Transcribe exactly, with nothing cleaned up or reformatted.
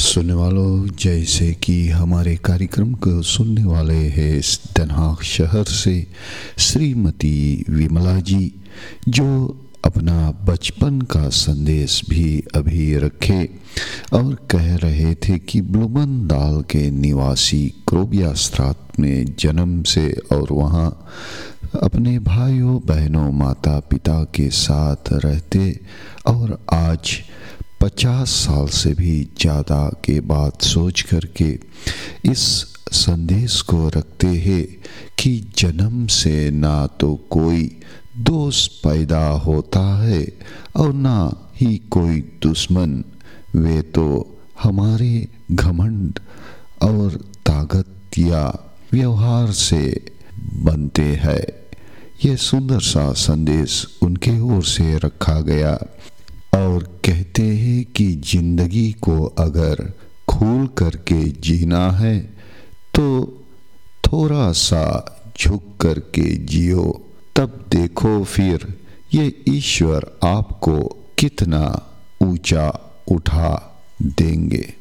सुनने वालों, जैसे कि हमारे कार्यक्रम को सुनने वाले हैं इस दनहाक शहर से श्रीमती विमला जी, जो अपना बचपन का संदेश भी अभी रखे और कह रहे थे कि ब्लूमनडाल के निवासी क्रोबियास्त्रात में जन्म से और वहाँ अपने भाइयों बहनों माता पिता के साथ रहते और आज पचास साल से भी ज़्यादा के बाद सोच करके इस संदेश को रखते हैं कि जन्म से ना तो कोई दोस्त पैदा होता है और ना ही कोई दुश्मन, वे तो हमारे घमंड और ताकत या व्यवहार से बनते हैं। यह सुंदर सा संदेश उनके ओर से रखा गया और कहते हैं कि जिंदगी को अगर खुल करके जीना है तो थोड़ा सा झुक करके जियो, तब देखो फिर ये ईश्वर आपको कितना ऊंचा उठा देंगे।